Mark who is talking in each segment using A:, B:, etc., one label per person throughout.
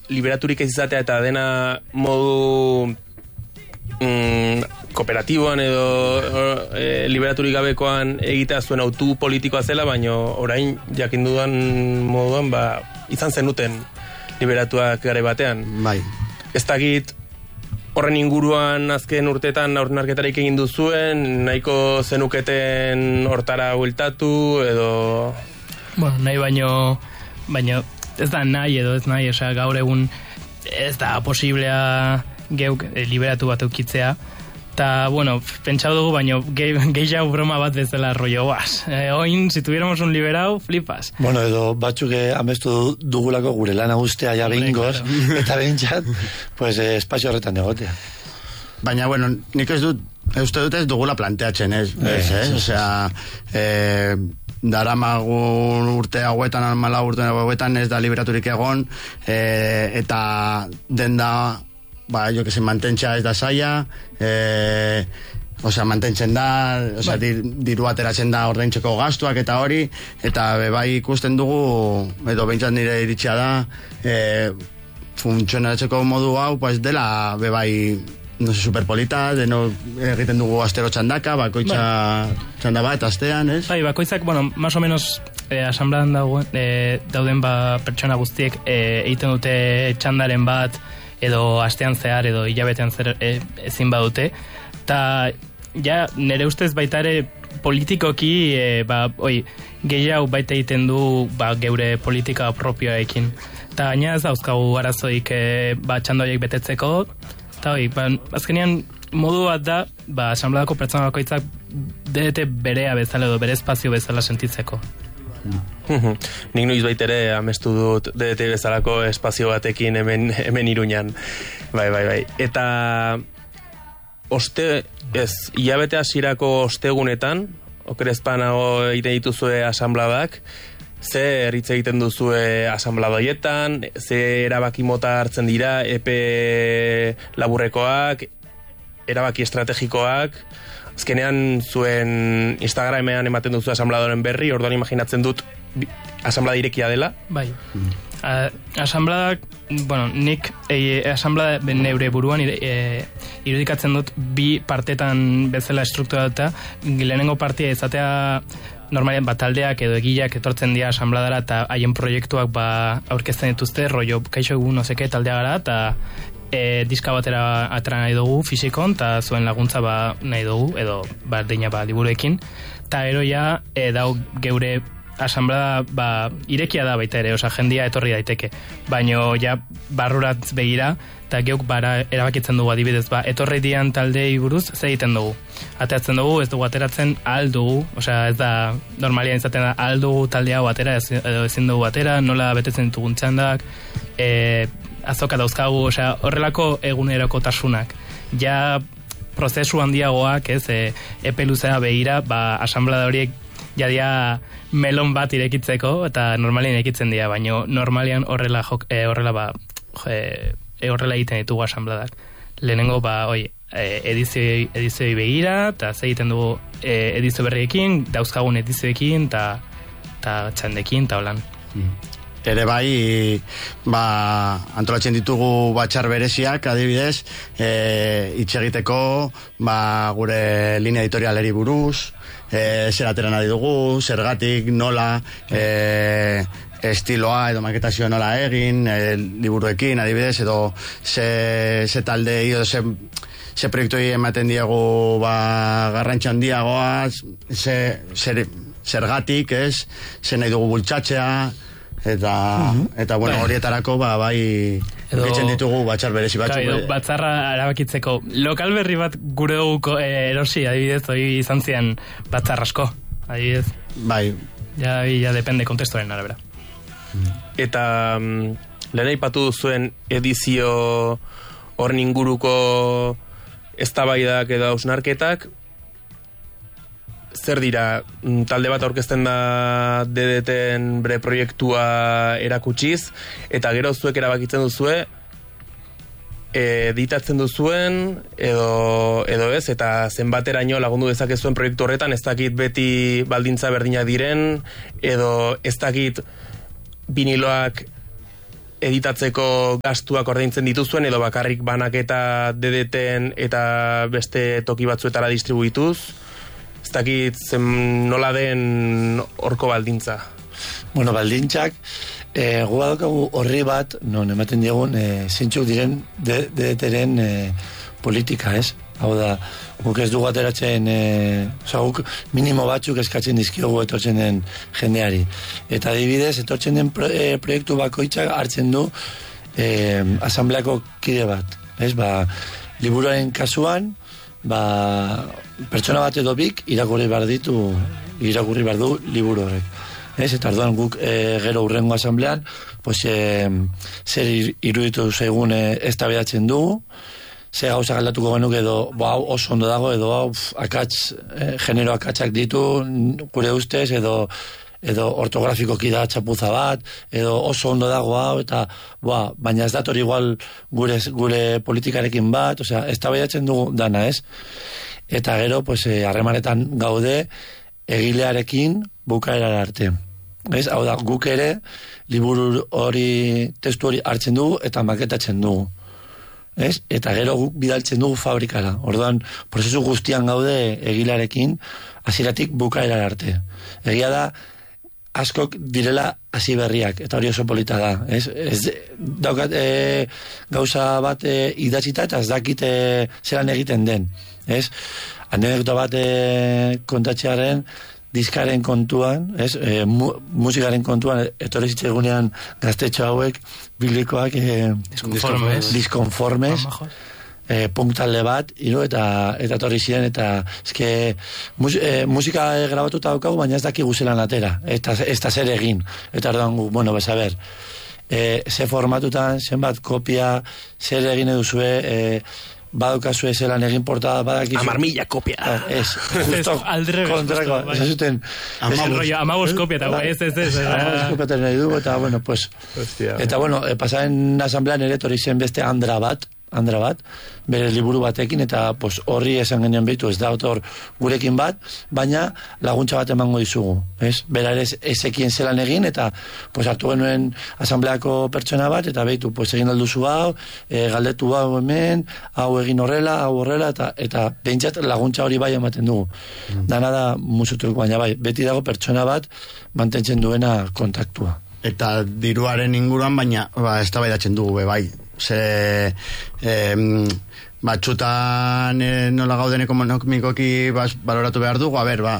A: liberaturik ez izatea eta dena modu kooperatiboan edo liberaturik gabekoan egitea zuen autu politikoa zela, baina orain jakin dudan moduan izan zenuten liberatuak gare batean.
B: Bai.
A: Ez dakit horren inguruan azken urteetan hausnarketarik egin duzuen, nahiko zenuketen hortara bueltatu edo...
C: Bueno, nahi baino ez da nahi edo ez nahi, osea, gaur egun ez da posiblea geuk liberatu bat eukitzea. Ta, bueno, pentsau dugu, baino gehiago broma bat bezala rollo guaz. Oin, si tuviéramos un liberau, flipas.
B: Bueno, edo batzuk amestu dugulako gure lana guztia ja behingoz, eta behintzat, pues, espazio horretan egotea.
D: Baina, bueno, nik uste dut ez dugula planteatzen, osea, daramagun urte hauetan, almala urte hauetan ez da liberaturik egon, eta denda... jo que se mantentxa ez da zaila, mantentzen da, diru ateratzen da ordaintzeko gastuak eta hori, eta bai ikusten dugu, edo behintzat nire iritsia da, funtzionatzeko modu hau, pues dela bai, no sé, superpolita, deno egiten dugu astero txandaka, bakoitza txanda bat, astean, ez?
C: Bai, bakoitzak, bueno, más o menos asamblean dauden pertsona guztiek egiten dute txandaren bat, edo astean zehar, edo hilabetean zer ezin badute, eta ja, nire ustez baita ere politikoki gehiago baita egiten du geure politika propioekin, eta gaina ez dauzkagu arazoik txandoiek betetzeko, eta azkenean modu bat da, asambleako pertsona bakoitzak DDT berea bezala edo bere espazio bezala sentitzeko.
A: Nik noiz baitere amestu dut DDT bezalako espazio batekin hemen Iruñan. Bai. Eta hilabete hasierako ostegunetan, okerezpanago egiten dituzue asambladak, ze hitz egiten duzue asambladoietan, ze erabaki mota hartzen dira, epe laburrekoak, erabaki estrategikoak. Azkenean zuen Instagramean ematen duzu asambladoren berri, orduan imaginatzen dut asamblada irekia dela.
C: Bai. Asambladak, bueno, nik asamblada neure buruan irudikatzen dut bi partetan bezala estrukturatuta. Lehenengo partia izatea normalean taldeak edo egileak etortzen dira asambladara eta haien proiektuak aurkezten dituzte, rollo kaixo egun nozeke taldea gara, eta diska batera atera nahi dugu fizikon, eta zuen laguntza nahi dugu, edo deina liburuekin, eta eroia dau geure asamblada irekia da baita ere, oza, jendia etorri daiteke, baino ja barrurat begira, eta geuk erabakitzen dugu adibidez, etorri dian taldei buruz ze egiten dugu. Ateratzen dugu, ez dugu ateratzen ahal dugu, oza, ez da normalian izaten da ahal dugu taldea batera, edo ezin dugu batera, nola betetzen ditugun txandak, azoka dauzkagu, osea, horrelako eguneroko tasunak. Ja, prozesu handiagoak, epe luzea begira, asamblada horiek jadia melon bat irekitzeko, eta normalien irekitzen dira, baina normalian horrela egiten ditugu asambladak. Lehenengo, edizioi begira, eta ze egiten dugu edizio berriekin, dauzkagun edizioekin, eta txandekin, eta holan.
D: Ere bai, antolatzen ditugu batxar bereziak, adibidez, hitz egiteko, gure linea editorialeri buruz, zer atera nahi dugu, zergatik, nola, estiloa edo maketazioa nola egin, liburuekin, adibidez, edo ze taldei, edo ze proiektoi ematen diegu garrantza handiagoa, zergatik, ze nahi dugu bultzatzea, eta bueno, horietarako bai egiten ditugu batxar berezi batzuk.
C: Batzarra erabakitzeko lokal berri bat gure dugu erosi, adibidez, hori izan zian batzar asko, adibidez.
D: Bai.
C: Ja depende kontestoren arabera.
A: Eta lehen aipatu duzuen edizio horren inguruko eztabaidak edo hausnarketak, zer dira, talde bat aurkezten da DDT-en bere proiektua erakutsiz, eta gero zuek erabakitzen duzue, editatzen duzuen, edo ez, eta zenbateraino lagundu dezakezuen proiektu horretan, ez dakit beti baldintza berdina diren, edo ez dakit biniloak editatzeko gastuak ordaintzen dituzuen, edo bakarrik banaketa DDT-en eta beste toki batzuetara distribuituz? Ez dakit nola den horko baldintza?
B: Bueno, baldintzak, gu badokagu horri bat, non ematen diegun, zintxuk diren DDT-ren politika, ez? Hau da, guk ez dugu ateratzen, guk minimo batzuk eskatzen dizkiogu etortzen den jendeari. Eta adibidez, etortzen den proiektu bakoitzak hartzen du asambleako kide bat. Ez, liburuaren kasuan, pertsona bat edo bik irakurri behar du liburu horrek. Ez, eta orduan guk gero urrengo asamblean, zer iruditu zaigun eztabaidatzen dugu, ze gauza galdatuko genuke edo hau oso ondo dago, edo hau genero akatsak ditu gure ustez, edo ortografikoki da txapuza bat, edo oso ondo dago hau, eta baina ez dator igual gure politikarekin bat, eztabaidatzen dugu dana, ez? Eta gero, harremanetan gaude egilearekin bukaerara arte. Ez? Hau da, guk ere liburu hori, testu hori hartzen dugu eta maketatzen dugu. Ez? Eta gero guk bidaltzen dugu fabrikara. Orduan, prozesu guztian gaude egilarekin, hasieratik bukaerara arte. Egia da, askok direla hasi berriak, eta hori oso polita da. Ez daukat gauza bat idatzita, eta ez dakit zelan egiten den. Ez? Anekdota bat kontatzearen, diskaren kontuan, musikaren kontuan, etorri zitzegunean gaztetxo hauek, bildikoak diskonformes, punktalde bat, eta torri ziren, eta musika grabatuta daukagu, baina ez dakigu zelan atera, ez da zer egin, eta orduan gu, a ber, ze formatutan, zenbat kopia, zer egin eduzue, badaukazu zelan egin portada, badakizu...
A: 10.000 kopia.
B: Ez, justo kontrako. Ez zuten...
C: 15 kopia, eta ez.
B: 15 kopia nahi dugu, eta bueno, pues... Eta bueno, pasaren asamblean ere torri zen beste Andra bat, bere liburu batekin, eta horri esan genien behitu, ez da autor gurekin bat, baina laguntza bat emango dizugu. Bera ere ezekien zelan egin, eta hartu genuen asambleako pertsona bat, eta behitu, egin alduzu hau, galdetu hau hemen, hau egin horrela, eta behintzat laguntza hori bai ematen dugu. Dana da musutuk, baina bai, beti dago pertsona bat mantentzen duena kontaktua.
D: Eta diruaren inguruan, baina eztabaidatzen dugu, bai. Ze batxutan nola gauden ekonomikoki baloratu behar dugu,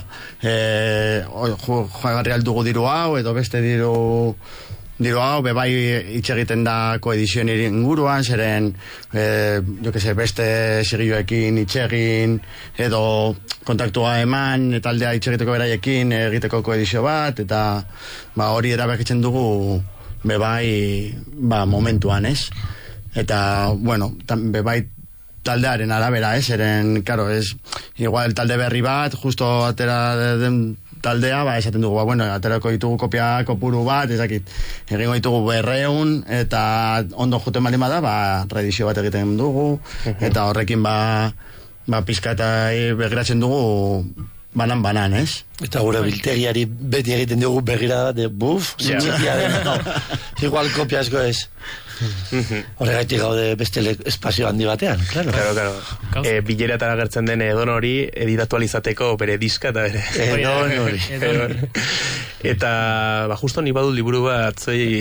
D: joagarri aldugu diru hau, edo beste diru hau, bai itxegiten da koedizioen inguruan, zeren beste sigilloekin itxegin, edo kontaktua eman, taldea itxegiteko beraiekin egiteko koedizio bat, eta hori erabakitzen dugu bai momentuan, ez? Eta, bueno, bai taldearen arabera, eren, karo, igual talde berri bat, justo atera den taldea, esaten dugu, aterako ditugu kopia kopuru bat, ezakit, egingo ditugu 200, eta ondo juten bali bada, reedizio bat egiten dugu, eta horrekin pizka eta begiratzen dugu banan, ez?
B: Eta gure biltegiari beti egiten dugu begirada bat de txikia den. Igual kopia asko ez. Horregatik gaude beste espazio handi batean, claro.
A: Bileratara gertzen den edon hori editatu alizateko bere diska eta bere.
B: Edon hori.
A: Eta, justo ni badu liburu bat,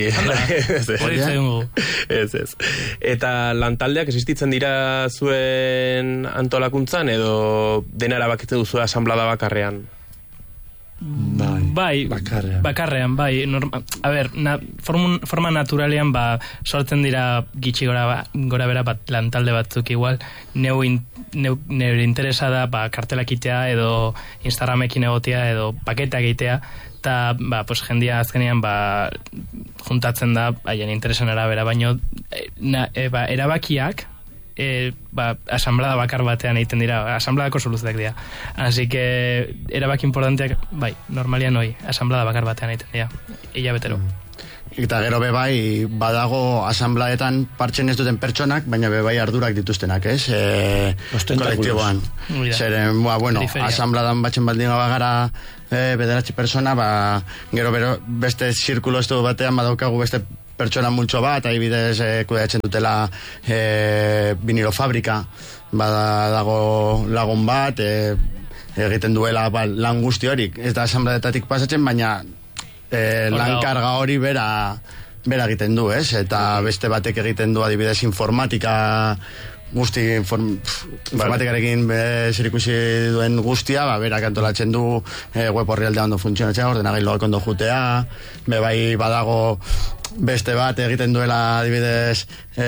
A: ez. Eta lantaldeak existitzen dira zuen antolakuntzan edo denara bakitzen duzu asamblada bakarrean?
C: Bai, bakarrean, bai. Forma naturalean sortzen dira gitxi gora bera lantalde batzuk igual. Neure interesa da kartelak itea edo Instagramekin egotea edo paketak itea, eta jendia azkenean juntatzen da haien interesan arabera, baino erabakiak asamblada bakar batean egiten dira, asambladako soluzioak dira. Así que erabaki importanteak, normalian asamblada bakar batean egiten dira, hilabetero.
D: Eta gero bebai badago asambladetan partzen ez duten pertsonak, baina bebai ardurak dituztenak, ez? Kolektiboan. Zeren, asambladan batzen baldin bagara bederatzi persona, gero beste zirkulo estu batean badaukagu beste pertsona multxo bat, adibidez kudeatzen dutela vinilo fabrika, dago lagun bat, egiten duela lan guzti horik, ez da asanbladetatik pasatzen, baina lan karga hori bera egiten du, ez? Eta beste batek egiten du adibidez informatika guzti informatikarekin zerikusi duen guztia, berak antolatzen du web horrialdea ondo funtzionatzea, ordenagailuak ondo jutea, bai badago beste bat egiten duela adibidez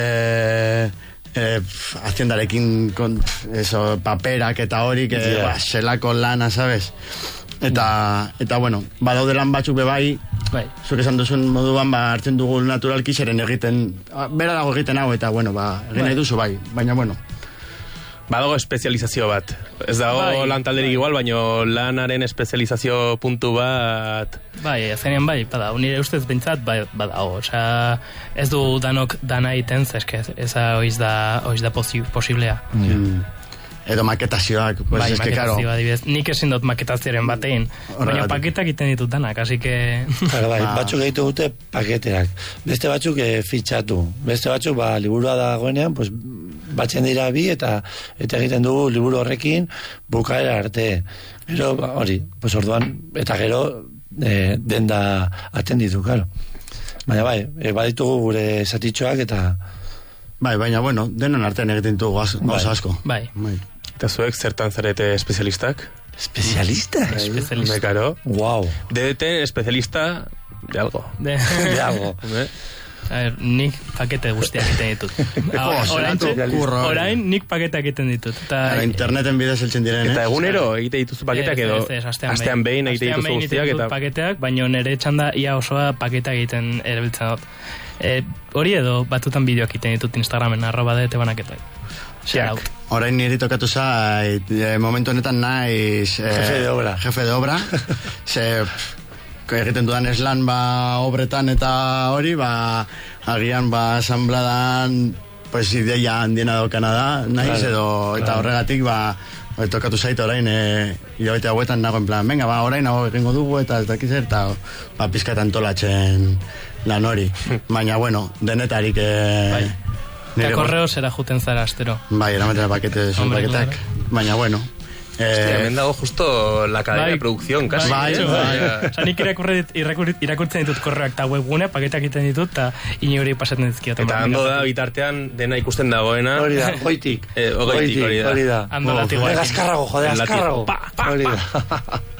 D: haciendarekin paperak eta horik zelako lana, sabes? Eta bueno, badaude lan batzuk bai, zuk esan duzun moduan hartzen dugu naturalki zeren egiten, bera dago egiten hau, eta bueno, egin nahi duzu bai, baina bueno.
A: Badago espezializazio bat. Ez dago lan talderik igual, baina lanaren espezializazio puntu bat...
C: Azkenean badago, nire ustez bintzat, badago. Osea, ez du danok dana egiten, eza oiz da posiblea.
D: Edo maketazioak, pues es que claro.
C: Nik ezin dut maketazioaren batein, baina paketak iten ditut danak, así que...
B: Batzuk egiten dute paketerak, beste batzuk fitxatu, beste batzuk liburua dagoenean, pues, batzen dira bi eta egiten dugu liburu horrekin bukaera arte. Gero, hori, pues orduan, eta gero denda atenditu, claro. Baina baditugu gure zatitxoak eta...
D: Baina bueno, denon artean egiten dugu gauza asko.
A: Eta zuek zertan zarete espezialistak?
B: ¿Especialista?
A: Especialista. Claro.
B: Wow.
A: DDT especialista de algo.
B: De algo.
C: A ver, nik pakete guztiak egiten ditut. Orain nik paketak egiten ditut.
D: Interneten bidez heltzen diren,
A: Eta egunero egite dituzu paketak edo astean behin egite dituzu guztiak eta
C: paketeak, baina nire txanda ia osoa paketak egiten erabiltzen dut. Hori edo batutan bideoak egiten ditut Instagramen @DDT banaketak.
D: Orain niri tokatu zait momentu honetan naiz jefe de obra egiten dudan eslan obretan eta hori agian asambladan pues ideia handiena daukana da naiz edo eta horregatik tokatu zait orain hilabete hauetan nago en plan venga orain hau egingo dugu eta ez dakiz eta pizkat antolatzen lan hori baina bueno denetarik
C: eta korreo zera juten zara astero
D: eramatera paketak baina bueno
A: hemen dago justo la cadena de producción casi
C: nik irakurtzen ditut korreoak eta webgunea paketak egiten ditut eta inori pasatzen dizkiot
A: eta ando da bitartean dena ikusten dagoena
B: hori da, goitik
A: hori da
C: ando latiguak
B: azkarrago, azkarrago hori da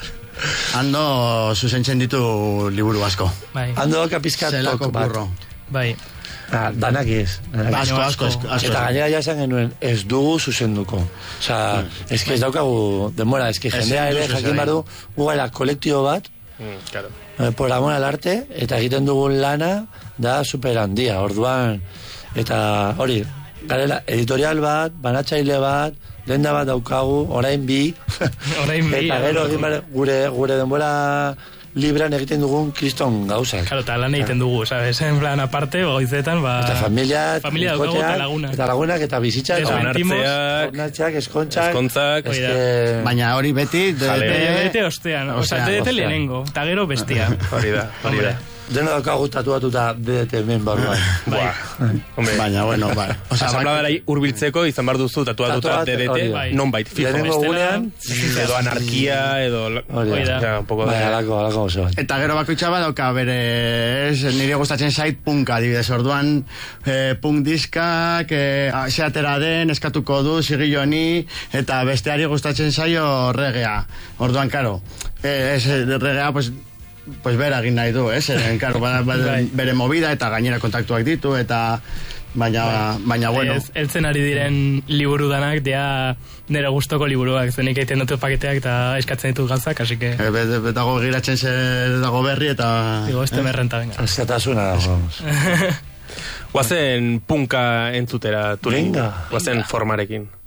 D: ando zuzentzen ditu liburu asko
B: ando kapizkatok
C: bat
B: danak ez asko eta gainera jasen genuen ez dugu zuzenduko ez daukagu demora ez jendea ere jakin bardu gugara kolektibo bat por amor al arte eta egiten dugun lana da super handia orduan eta hori garela editorial bat banatzaile bat denda bat daukagu orain bi eta gero gure denbora libran egiten dugun kriston gauzak.
C: Claro, eta lan egiten dugu, ¿sabes? En plan, aparte, goizetan,
B: eta familia
C: daukagu eta lagunak.
B: Eta lagunak, eta bizitzak.
A: Onartzeak,
B: eskontzak.
D: Baina hori beti...
C: DDT ostean. Osa, DDT lehenengo. Eta gero bestia.
A: Hori da.
B: Dena daukagu tatuatuta DDT hemen barruan.
D: Baina, bueno,
A: asambladara hurbiltzeko izan bar duzu tatuatuta DDT, nonbait, fijo.
B: Lehenengo gunean,
A: edo anarkia, edo...
B: Alako oso.
D: Eta gero bakoitza badauka bere, nire gustatzen zait punka, adibidez, orduan punk diskak, zeatera den, eskatuko du, zigilloni, eta besteari gustatzen zaio regea. Orduan, karo, regea, pues bera egin nahi du, claro, bere movida eta gainera kontaktuak ditu eta baina bueno
C: eltzen ari diren liburu danak dia nire gustoko liburuak zenik egiten dut paketeak eta eskatzen ditut gauzak, así que
D: dago giratzen zer dago berri eta
C: digo, me renta, venga
B: eskatasuna
A: guazen punka entzutera turin guazen formarekin